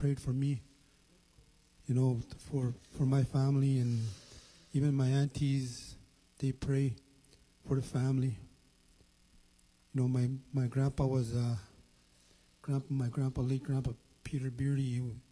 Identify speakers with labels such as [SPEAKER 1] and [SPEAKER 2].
[SPEAKER 1] prayed for me, for my family, and even my aunties, they pray for the family. My grandpa was, late grandpa Peter Beardy,